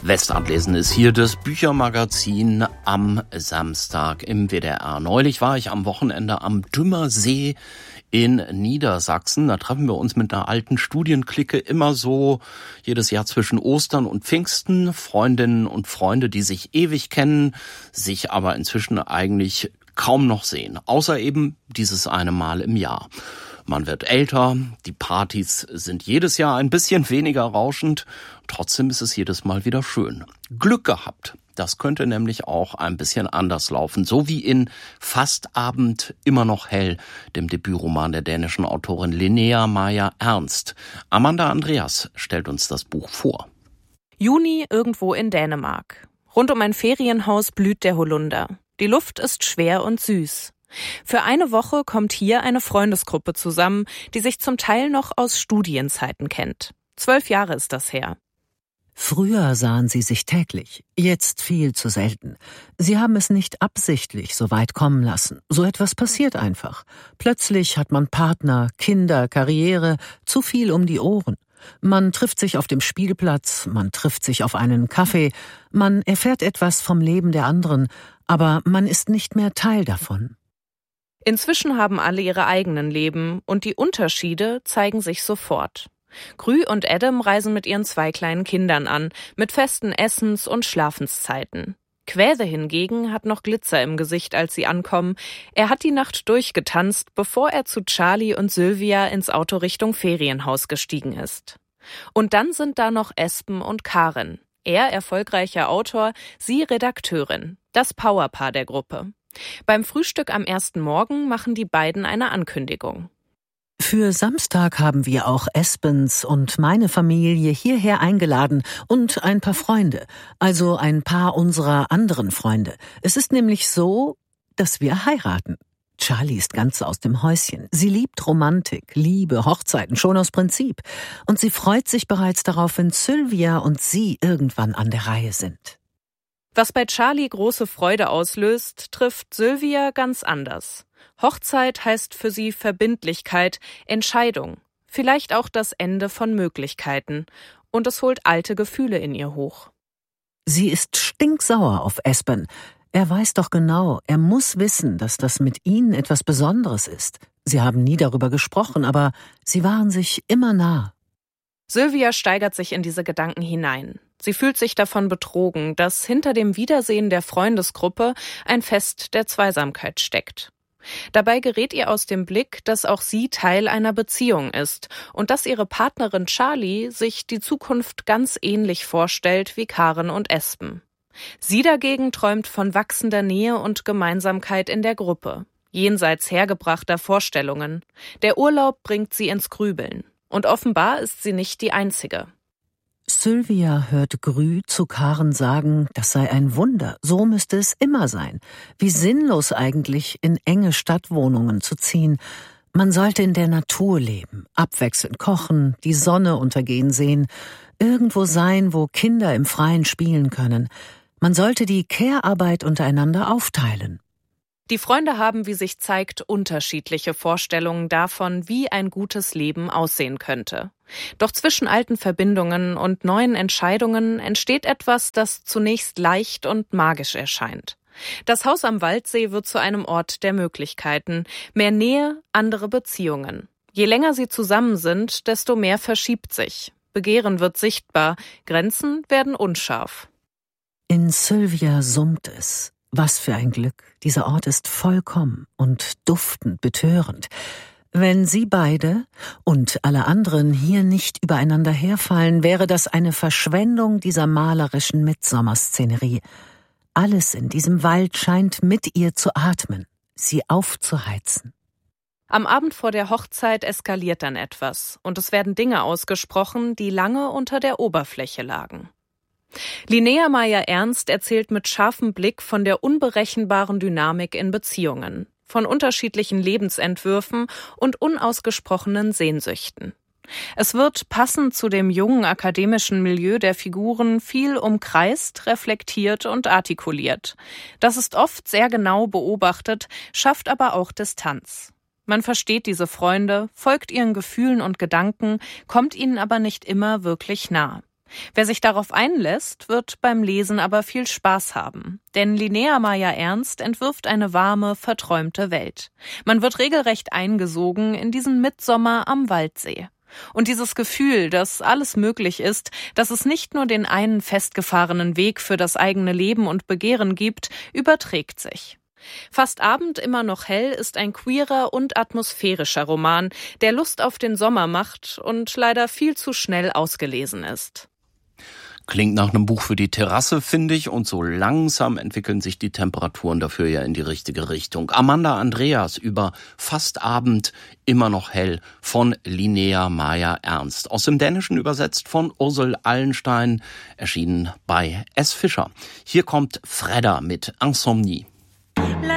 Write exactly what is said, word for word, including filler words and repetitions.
Westantlesen ist hier das Büchermagazin am Samstag im W D R. Neulich war ich am Wochenende am Dümmersee in Niedersachsen. Da treffen wir uns mit einer alten Studienklicke immer so jedes Jahr zwischen Ostern und Pfingsten. Freundinnen und Freunde, die sich ewig kennen, sich aber inzwischen eigentlich kaum noch sehen. Außer eben dieses eine Mal im Jahr. Man wird älter, die Partys sind jedes Jahr ein bisschen weniger rauschend, trotzdem ist es jedes Mal wieder schön. Glück gehabt, das könnte nämlich auch ein bisschen anders laufen, so wie in Fastabend immer noch hell, dem Debütroman der dänischen Autorin Linnea Maja Ernst. Amanda Andreas stellt uns das Buch vor. Juni irgendwo in Dänemark. Rund um ein Ferienhaus blüht der Holunder. Die Luft ist schwer und süß. Für eine Woche kommt hier eine Freundesgruppe zusammen, die sich zum Teil noch aus Studienzeiten kennt. Zwölf Jahre ist das her. Früher sahen sie sich täglich, jetzt viel zu selten. Sie haben es nicht absichtlich so weit kommen lassen. So etwas passiert einfach. Plötzlich hat man Partner, Kinder, Karriere, zu viel um die Ohren. Man trifft sich auf dem Spielplatz, man trifft sich auf einen Kaffee, man erfährt etwas vom Leben der anderen, aber man ist nicht mehr Teil davon. Inzwischen haben alle ihre eigenen Leben und die Unterschiede zeigen sich sofort. Gry und Adam reisen mit ihren zwei kleinen Kindern an, mit festen Essens- und Schlafenszeiten. Kväde hingegen hat noch Glitzer im Gesicht, als sie ankommen. Er hat die Nacht durchgetanzt, bevor er zu Charlie und Sylvia ins Auto Richtung Ferienhaus gestiegen ist. Und dann sind da noch Espen und Karen. Er erfolgreicher Autor, sie Redakteurin. Das Powerpaar der Gruppe. Beim Frühstück am ersten Morgen machen die beiden eine Ankündigung. Für Samstag haben wir auch Espens und meine Familie hierher eingeladen und ein paar Freunde, also ein paar unserer anderen Freunde. Es ist nämlich so, dass wir heiraten. Charlie ist ganz aus dem Häuschen. Sie liebt Romantik, Liebe, Hochzeiten, schon aus Prinzip. Und sie freut sich bereits darauf, wenn Sylvia und sie irgendwann an der Reihe sind. Was bei Charlie große Freude auslöst, trifft Sylvia ganz anders. Hochzeit heißt für sie Verbindlichkeit, Entscheidung, vielleicht auch das Ende von Möglichkeiten. Und es holt alte Gefühle in ihr hoch. Sie ist stinksauer auf Espen. Er weiß doch genau, er muss wissen, dass das mit ihnen etwas Besonderes ist. Sie haben nie darüber gesprochen, aber sie waren sich immer nah. Sylvia steigert sich in diese Gedanken hinein. Sie fühlt sich davon betrogen, dass hinter dem Wiedersehen der Freundesgruppe ein Fest der Zweisamkeit steckt. Dabei gerät ihr aus dem Blick, dass auch sie Teil einer Beziehung ist und dass ihre Partnerin Charlie sich die Zukunft ganz ähnlich vorstellt wie Karen und Espen. Sie dagegen träumt von wachsender Nähe und Gemeinsamkeit in der Gruppe, jenseits hergebrachter Vorstellungen. Der Urlaub bringt sie ins Grübeln. Und offenbar ist sie nicht die Einzige. Sylvia hört Gry zu Karen sagen, das sei ein Wunder, so müsste es immer sein. Wie sinnlos eigentlich, in enge Stadtwohnungen zu ziehen. Man sollte in der Natur leben, abwechselnd kochen, die Sonne untergehen sehen, irgendwo sein, wo Kinder im Freien spielen können. Man sollte die Care-Arbeit untereinander aufteilen. Die Freunde haben, wie sich zeigt, unterschiedliche Vorstellungen davon, wie ein gutes Leben aussehen könnte. Doch zwischen alten Verbindungen und neuen Entscheidungen entsteht etwas, das zunächst leicht und magisch erscheint. Das Haus am Waldsee wird zu einem Ort der Möglichkeiten. Mehr Nähe, andere Beziehungen. Je länger sie zusammen sind, desto mehr verschiebt sich. Begehren wird sichtbar, Grenzen werden unscharf. In Sylvia summt es. Was für ein Glück. Dieser Ort ist vollkommen und duftend betörend. Wenn Sie beide und alle anderen hier nicht übereinander herfallen, wäre das eine Verschwendung dieser malerischen Mitsommerszenerie. Alles in diesem Wald scheint mit ihr zu atmen, sie aufzuheizen. Am Abend vor der Hochzeit eskaliert dann etwas und es werden Dinge ausgesprochen, die lange unter der Oberfläche lagen. Linnea Maja Ernst erzählt mit scharfem Blick von der unberechenbaren Dynamik in Beziehungen, von unterschiedlichen Lebensentwürfen und unausgesprochenen Sehnsüchten. Es wird, passend zu dem jungen akademischen Milieu der Figuren, viel umkreist, reflektiert und artikuliert. Das ist oft sehr genau beobachtet, schafft aber auch Distanz. Man versteht diese Freunde, folgt ihren Gefühlen und Gedanken, kommt ihnen aber nicht immer wirklich nah. Wer sich darauf einlässt, wird beim Lesen aber viel Spaß haben. Denn Linnea Meier-Ernst entwirft eine warme, verträumte Welt. Man wird regelrecht eingesogen in diesen Mittsommer am Waldsee. Und dieses Gefühl, dass alles möglich ist, dass es nicht nur den einen festgefahrenen Weg für das eigene Leben und Begehren gibt, überträgt sich. Fast Abend immer noch hell ist ein queerer und atmosphärischer Roman, der Lust auf den Sommer macht und leider viel zu schnell ausgelesen ist. Klingt nach einem Buch für die Terrasse, finde ich, und so langsam entwickeln sich die Temperaturen dafür ja in die richtige Richtung. Amanda Andreas über Fast Abend, immer noch hell von Linnea Meier-Ernst. Aus dem Dänischen übersetzt von Ursel Allenstein, erschienen bei S. Fischer. Hier kommt Fredda mit Insomnie.